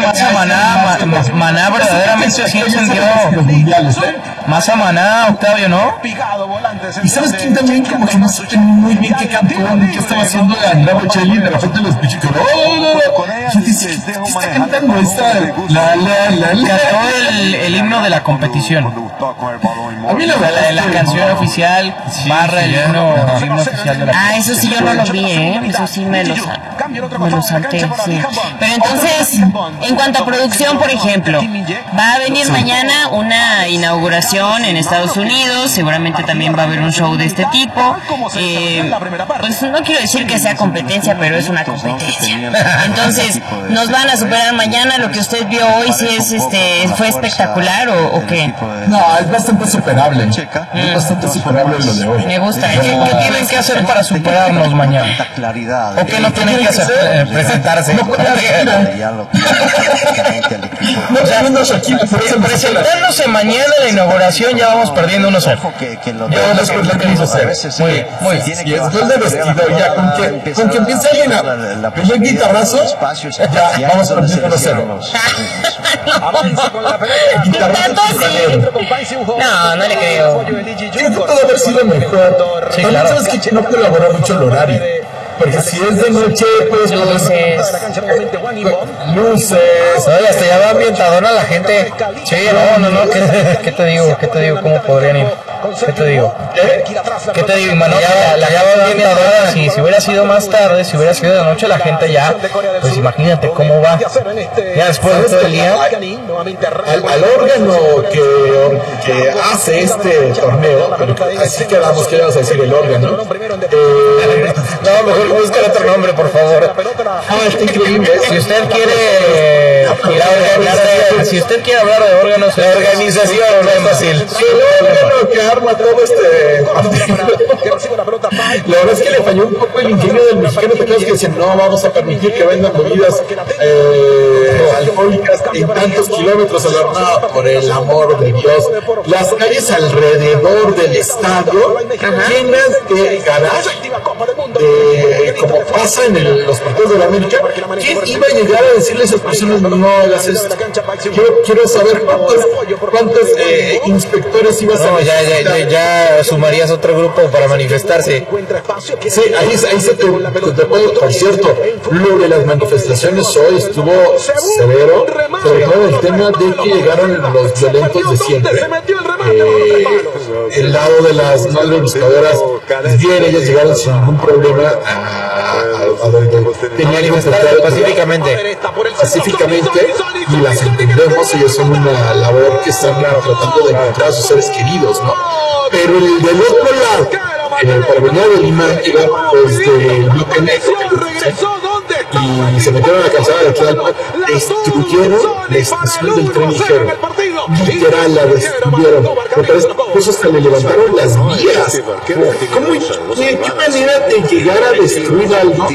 Masa Maná, Maná verdaderamente sí encendió. Masa Maná, Octavio, ¿no? Y ¿sabes quién también como que no sé muy bien qué cantó, qué estaba haciendo la Bocelli? De repente lo escuché que está cantando esta cantó el himno de la competición. A mí la canción oficial barra el himno oficial de la eso sí yo no lo vi, eso sí me lo salté, sí. Pero entonces, en cuanto a producción, por ejemplo, va a venir mañana una inauguración en Estados Unidos, seguramente también va a haber un show de este tipo. Pues no quiero decir que sea competencia, pero es una competencia. Entonces, ¿nos van a superar mañana? Lo que usted vio hoy, si fue espectacular o qué? No, es bastante superable. Es bastante superable lo de hoy. Me gusta. ¿Qué tienen que hacer para superarnos mañana? ¿O qué no tienen que hacer? Presentarse. Presentándose mañana en la inauguración ya vamos perdiendo 1-0. Ya después lo que hizo hacer. Muy bien. Y después de vestido, ya con que empiece alguien a pedir guitarrazo, ya vamos perdiendo 1-0. No le creo. Creo que puede haber sido mejor. Sí, claro. Sabes que no colaboró mucho el horario. Porque si es de noche, pues luces. Oye, hasta ya va ambientadona la gente. Sí, no. ¿Qué te digo? ¿Cómo podrían ir? ¿Qué te digo? Mano? Ya va ambientadona. Si hubiera sido más tarde, si hubiera sido de noche, la gente ya, pues imagínate cómo va. Ya después de todo el día. Al órgano que hace este torneo, así quedamos, que vamos a decir el órgano. No, mejor busca otro nombre, por favor. Está increíble. Si usted quiere hablar de órganos de organización, no es fácil. El órgano que arma todo la verdad es que le falló un poco el ingenio del mexicano. Te crees que dicen, no vamos a permitir que vendan bebidas alcohólicas en tantos kilómetros a la hora. Por el amor de Dios, las calles alrededor del estadio llenas de garaje, como pasa en los partidos de la América. ¿Quién iba a llegar a decirle a esas personas, no hagas esto? Quiero saber cuántos inspectores ibas a necesitar. Ya sumarías otro grupo para manifestarse. Sí, ahí se te puedo. Por cierto, lo de las manifestaciones hoy estuvo severo, sobre todo el tema de que llegaron los violentos de siempre. El lado de las madres buscadoras, bien, ellas llegaron sin ningún problema a donde tenían que manifestar pacíficamente, y las entendemos. Ellos son una labor que están tratando de encontrar a sus seres queridos, ¿no? Pero el del otro lado, para venir de Lima, iban desde el bloque negro y se metieron a la calzada de Tlalpan, destruyeron la estación del tren ligero, literal la destruyeron, porque incluso hasta le levantaron las vías. ¿Qué manera de llegar a destruir algo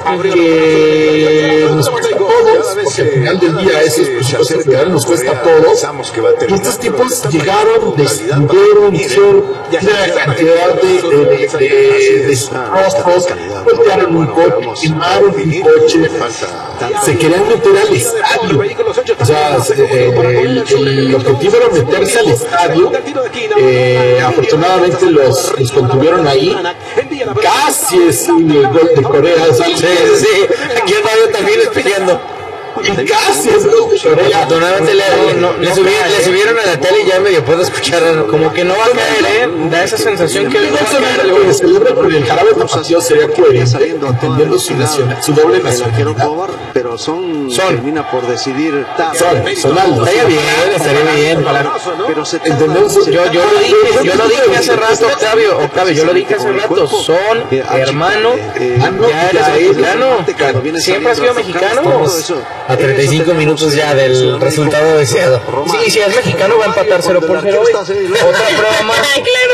que nos cuesta a todos? Porque al final del día esos proyectos en general nos cuesta a todos, y estos tipos llegaron, destruyeron, hicieron una cantidad de destrozos, golpearon un coche, quemaron un coche, se querían meter al estadio. O sea, el objetivo era meterse al estadio. Afortunadamente los contuvieron ahí. Casi es un gol de Corea. O sea, sí, aquí andaba también espiando. Casi es gol de Corea. Afortunadamente le subieron a la tele y ya medio puedo escuchar, como que no va a caer, da esa sensación que no va a caer. Lo que celebra con el jarabe tapatío sería coherente, entendiendo su doble nacionalidad. Pero termina por decidir son algo. Estaría bien. Entendemos. Yo lo dije hace rato, Octavio, yo lo dije hace rato, son hermano, ya eres mexicano, siempre has sido mexicano. A 35 minutos ya del resultado deseado. Sí, si es mexicano va a empatar 0-0 hoy. Otra prueba más.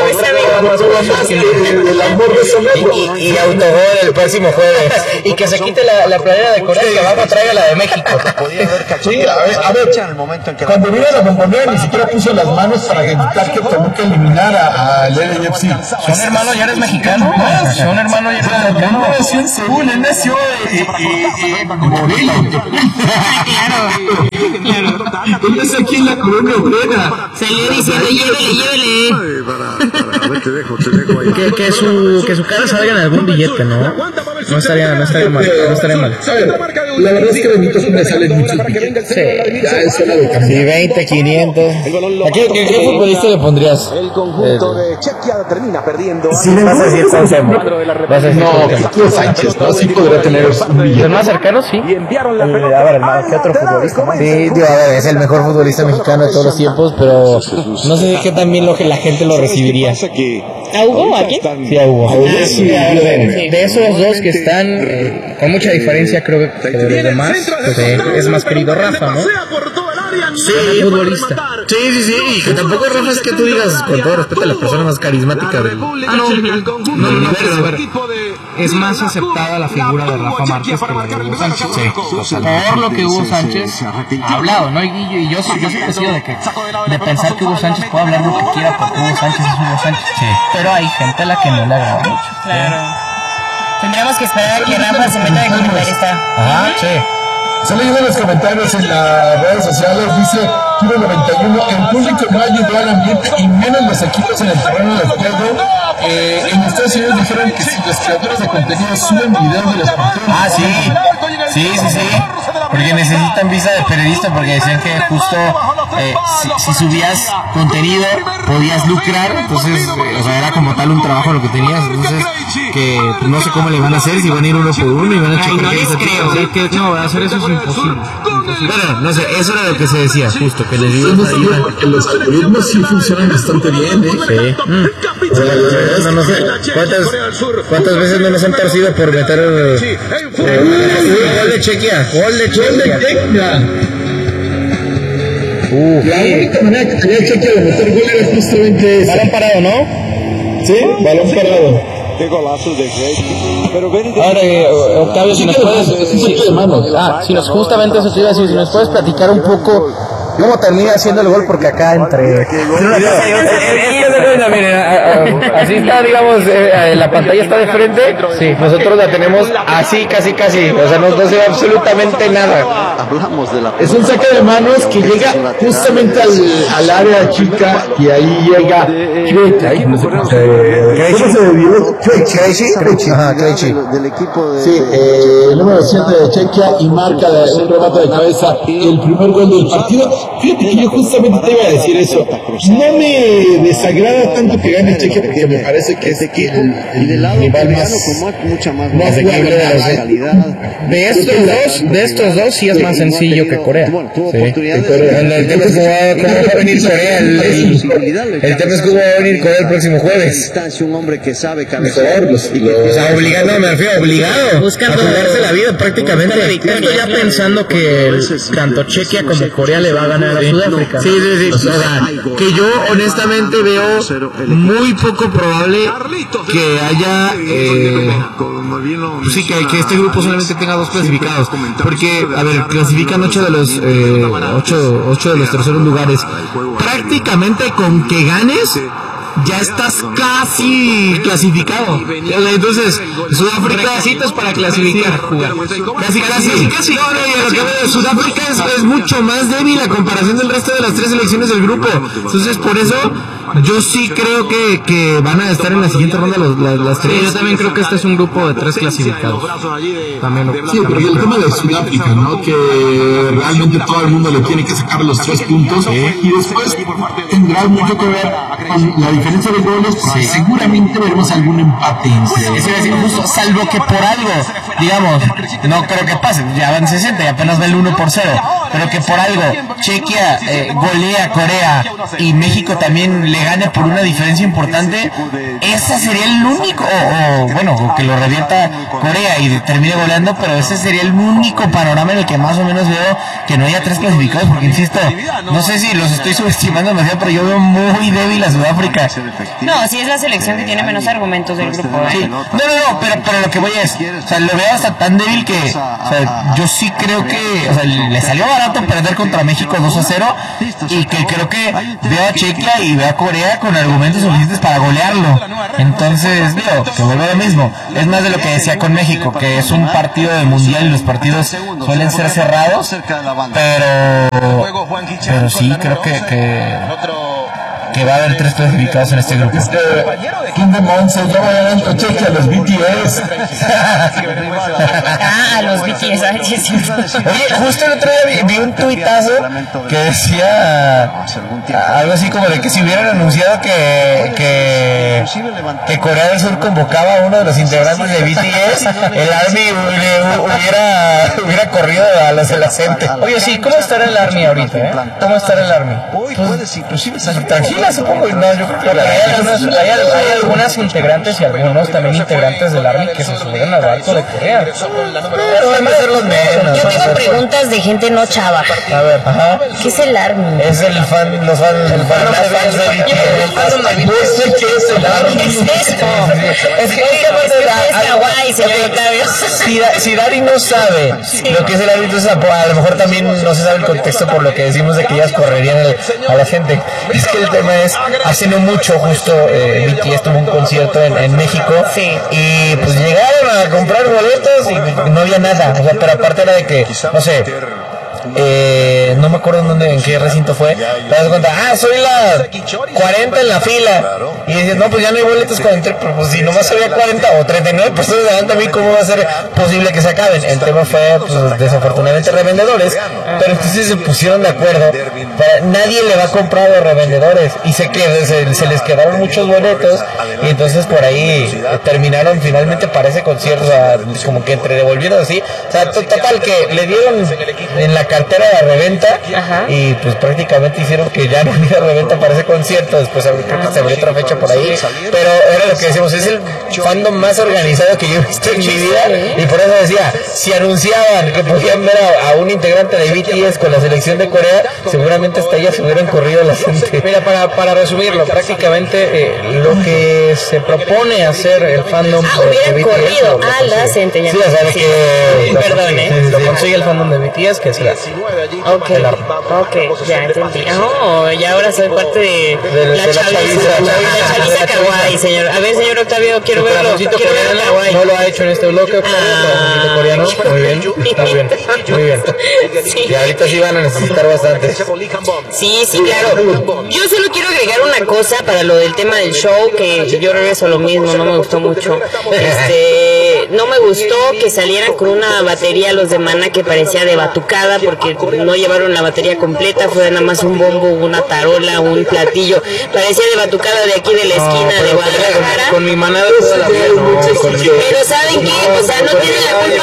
El amor de Soneto. Y autogol el próximo jueves. Y que se quite la playera de Corea y que abajo traiga la de México. Sí, a ver, cuando vino la bombonera ni siquiera puso las manos para evitar que Toluca eliminara al LAFC. Son hermanos, ya eres mexicano. Son hermanos, ya eres mexicano. Nació en Seúl, él nació en Morelia. Claro. ¿Dónde está aquí en la colonia obrera? Salió diciendo, llévele. Que su cara salga en algún billete, ¿no? No estaría mal. La verdad es que de Benito Juárez salen muchos billetes. Sí. Ya es hora de cambiar. Sí, 20, 500. ¿A qué futbolista le pondrías? El conjunto de Chequia termina perdiendo. Si le Vas a decir Cuauhtémoc. no, Kiko Sánchez, ¿no? Sí podría tener un billete. ¿El más cercano? Sí. Y enviaron la A pelota. ver, hermano, ¿qué otro futbolista más? Sí, digo, a ver, es el mejor futbolista mexicano de todos los tiempos, pero no sé qué tan bien la gente lo recibiría. ¿A Hugo o a quién? Sí, a Hugo. Sí. De esos dos que están con mucha diferencia, creo que de los demás, pues, es más querido Rafa, ¿no? Sí, futbolista. Sí, y que tampoco Rafa es que tú digas, con todo respeto, la persona más carismática del... No, pero a ver, es más aceptada la figura de Rafa Márquez que la de Hugo Sánchez. Sí, por lo que Hugo Sánchez ha hablado, ¿no? Y yo siempre he sido de pensar que Hugo Sánchez puede hablar lo que quiera porque Hugo Sánchez es Hugo Sánchez. Sí. Pero hay gente a la que no le agrada mucho. Claro. Tendríamos que esperar a que Rafa se meta de comentarista. Ajá, sí. Se leyendo los comentarios en las redes sociales, dice Kiro 91, el público no ayudó al ambiente y menos los equipos en el terreno de juego. En Estados Unidos dijeron que si los creadores de contenido suben videos de los partidos. Ah, sí, porque necesitan visa de periodista, porque decían que justo si subías contenido podías lucrar, entonces, o sea, era como tal un trabajo lo que tenías, entonces, que pues, no sé cómo le van a hacer, si van a ir uno por uno y van a checar. No les creo. No, hacer eso es imposible. Bueno, no sé, eso era lo que se decía, justo, que les digo porque los algoritmos sí funcionan bastante bien, ¿eh? Sí. No sé, ¿cuántas veces no nos han torcido por meter gol de Chequia? La única manera que tenía Chequia de meter gol era justamente esa. Balón parado, ¿no? Sí, balón parado. Qué golazo de Greg. Pero ven, Ahora, Octavio, si nos puedes... justamente eso te iba a decir, si nos puedes platicar un poco cómo termina haciendo el gol, porque acá entre... Miren, así está, digamos, la pantalla está de frente, sí, nosotros la tenemos así, casi, o sea, no se ve absolutamente nada. hablamos de la... Es un saque de manos que llega justamente al área chica y ahí llega... ¿Cómo se debió? Krejci. Del equipo de... Sí, el número 7 de Chequia y marca un remate de cabeza el primer gol del partido. Fíjate que yo justamente te iba a decir eso. No me desagrada tanto que gane Chequia porque me parece que es y del lado rival más con mucha más jugable de la calidad. De estos dos sí es más sencillo que Corea. Tuvo Sí. oportunidades. El tema es cómo va a venir Corea. El tema es cómo va a venir Corea el próximo jueves. Un hombre que sabe mejor. O sea, obligado, me refiero, obligado a jugarse la vida prácticamente. Esto ya pensando que tanto Chequia como Corea le va a ganar a Sudáfrica. Sí. O sea, que yo honestamente veo muy poco probable que haya... sí, que este grupo solamente tenga 2 clasificados. Porque, a ver, clasifican 8 de los 8 de los terceros lugares. Prácticamente con que ganes ya estás casi clasificado. Entonces, Sudáfrica citas para clasificar, jugar. Casi. No, y a lo que veo, Sudáfrica es mucho más débil a comparación del resto de las 3 selecciones del grupo. Entonces, por eso, yo sí creo que van a estar en la siguiente ronda las 3. Sí, yo también creo que este es un grupo de 3 clasificados. También sí, porque el tema de Sudáfrica, ¿no? Que realmente todo el mundo le tiene que sacar los 3 puntos y después tendrá mucho que ver con la diferencia de goles, porque seguramente veremos algún empate. Es decir, justo, salvo que por algo, digamos, no creo que pase, ya van 60 y apenas va el 1-0, pero que por algo Chequia golea a Corea y México también le gane por una diferencia importante, ese sería el único, o que lo revierta Corea y termine goleando, pero ese sería el único panorama en el que más o menos veo que no haya 3 clasificados, porque insisto, no sé si los estoy subestimando demasiado, pero yo veo muy débil a Sudáfrica. No, sí es la selección que tiene menos argumentos del grupo. Sí. No, pero lo que voy es, o sea, lo veo hasta tan débil que, o sea, yo sí creo que, o sea, le salió barato perder contra México 2-0 y que creo que veo a Chequia y veo a Corea con argumentos suficientes para golearlo. Entonces, digo, que vuelve lo mismo. Es más de lo que decía con México, que es un partido de mundial y los partidos suelen ser cerrados, pero pero sí, creo que va a haber 3 clasificados en este grupo. Kingdom Monster, ya vayan a cheque a los BTS. A los BTS, ay, sí, sí. Oye, justo el otro día vi un tuitazo que decía algo así como de que si hubieran anunciado que Corea del Sur convocaba a uno de los integrantes de BTS, el ARMY hubiera corrido a los de la gente. Oye, sí, ¿cómo estará el ARMY ahorita, ¿Cómo estará el ARMY? Pues, tranquila, supongo. No, yo creo que hay algunas integrantes y algunos también integrantes del ARMY que se subieron al barco de Corea. Pero van a ser los menos. Yo tengo preguntas de gente no chava. A ver, ajá. ¿Qué es el ARMY? Es el fan de BTS. No sé qué es el ARMY. ¿Qué es esto? Es que es Hawái, señor Octavio. Si Dari no sabe lo que es el ARMY, entonces a lo mejor también no se sabe el contexto por lo que decimos de que ellas correrían a la gente. Es que el tema es, hace no mucho justo BTS tuvo un concierto en México, sí, y pues llegaron a comprar boletos y no había nada, o sea, pero aparte era de que, no sé, no me acuerdo en qué recinto fue, te das cuenta, soy la 40 en la fila, y dices, no, pues ya no hay boletos cuando entré, pero pues si nomás había 40 o 39 personas delante de mí, ¿cómo va a ser posible que se acaben? El tema fue, pues desafortunadamente revendedores, pero entonces se pusieron de acuerdo, nadie le va a comprar a los revendedores, y se les quedaron muchos boletos, y entonces por ahí terminaron finalmente para ese concierto, o sea, como que entre devolvieron así, o sea, total que le dieron en la cartera de reventa. Ajá. Y pues prácticamente hicieron que ya no hubiera reventa para ese concierto. Después creo que se abrió otra fecha por ahí, pero era lo que decimos, es el fandom más organizado que yo he visto en mi vida, y por eso decía, si anunciaban que podían ver a un integrante de BTS con la selección de Corea, seguramente hasta ellas se hubieran corrido la gente. Mira, para resumirlo, prácticamente lo que se propone hacer el fandom hubieran de corrido BTS, a la gente. sí, o sea, que perdón, lo consigue el fandom de BTS, que es la Ok, ya entendí. Y ahora soy parte de la chaviza kawaii, señor. A ver, señor Octavio, quiero verlo. No lo ha hecho en este bloque, Octavio, coreano. Muy bien. Sí. Y ahorita sí van a necesitar bastante. Sí, claro. Yo solo quiero agregar una cosa para lo del tema del show, que yo regreso a lo mismo, no me gustó mucho. No me gustó que salieran con una batería los de Maná que parecía de batucada, porque no llevaron la batería completa, fue nada más un bombo, una tarola, un platillo, parecía de batucada de aquí de la esquina de Guadalajara. Con mi Maná de toda la vida, pero ¿saben qué? O sea, no tiene la culpa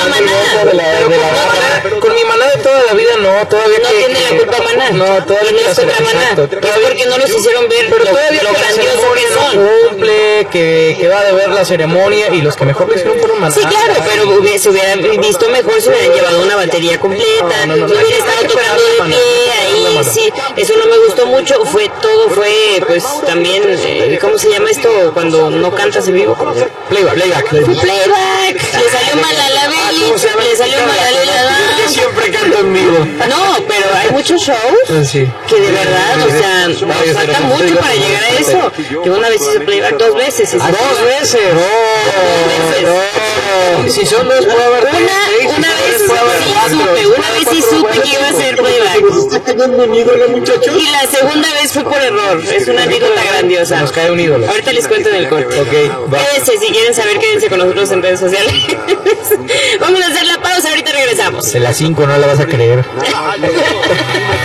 Maná. Con mi Maná de toda la vida, no, todavía no tiene la culpa Maná. No, todavía no es culpa Maná. Es porque no los hicieron ver lo grandioso que son. Cumple, que va a ver la ceremonia, y los que mejor lo hicieron fueron Maná. Sí, claro, pero se hubieran visto mejor si hubieran llevado una batería completa, no hubiera estado tocando de pie ahí, sí, eso no me gustó mucho, fue pues también, ¿cómo se llama esto? Cuando no cantas en vivo, ¿cómo se llama? Playback. Le salió mal a la Belly, le salió mal a la siempre canto en vivo. No, pero hay muchos shows que de verdad, o sea, nos falta mucho para llegar a eso. Que una vez hice playback 2 veces. ¿2 veces? Si son 2, puede haber 3. Una vez sí supe que iba a hacer playback. Y la segunda vez fue por error. Es una anécdota grandiosa. Nos cae un ídolo. Ahorita les cuento en el corte. Quédense, si quieren saber, quédense con nosotros en redes sociales. Vamos a hacer la pausa, ahorita regresamos. De las 5 no la vas a creer.